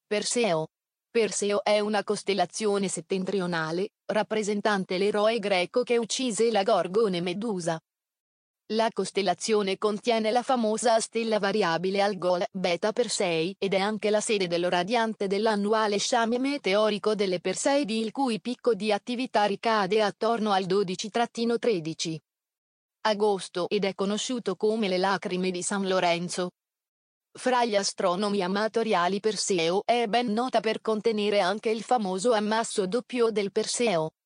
Perseo. Perseo è una costellazione settentrionale, rappresentante l'eroe greco che uccise la Gorgone Medusa. La costellazione contiene la famosa stella variabile Algol Beta Persei ed è anche la sede dello radiante dell'annuale sciame meteorico delle Perseidi, il cui picco di attività ricade attorno al 12-13 agosto ed è conosciuto come le lacrime di San Lorenzo. Fra gli astronomi amatoriali Perseo è ben nota per contenere anche il famoso ammasso doppio del Perseo.